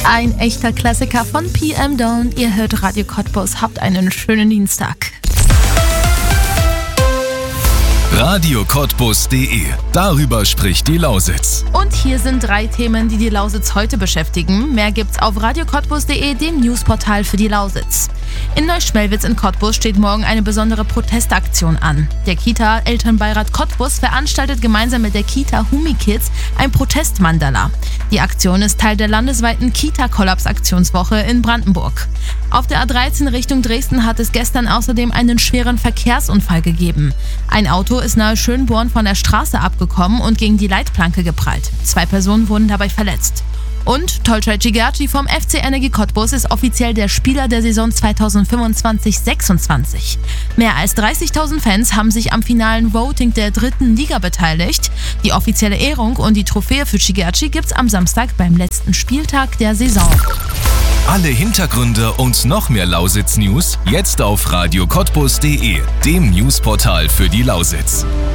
Ein echter Klassiker von PM Dawn. Ihr hört Radio Cottbus. Habt einen schönen Dienstag. radiocottbus.de. Darüber spricht die Lausitz. Und hier sind 3 Themen, die die Lausitz heute beschäftigen. Mehr gibt's auf radiocottbus.de, dem Newsportal für die Lausitz. In Neuschmelwitz in Cottbus steht morgen eine besondere Protestaktion an. Der Kita-Elternbeirat Cottbus veranstaltet gemeinsam mit der Kita Humi Kids ein Protestmandala. Die Aktion ist Teil der landesweiten Kita-Kollaps-Aktionswoche in Brandenburg. Auf der A13 Richtung Dresden hat es gestern außerdem einen schweren Verkehrsunfall gegeben. Ein Auto ist nahe Schönborn von der Straße abgekommen und gegen die Leitplanke geprallt. 2 Personen wurden dabei verletzt. Und Tolcay Cigerci vom FC Energie Cottbus ist offiziell der Spieler der Saison 2025-26. Mehr als 30.000 Fans haben sich am finalen Voting der 3. Liga beteiligt. Die offizielle Ehrung und die Trophäe für Cigerci gibt's am Samstag beim letzten Spieltag der Saison. Alle Hintergründe und noch mehr Lausitz-News jetzt auf radiocottbus.de, dem Newsportal für die Lausitz.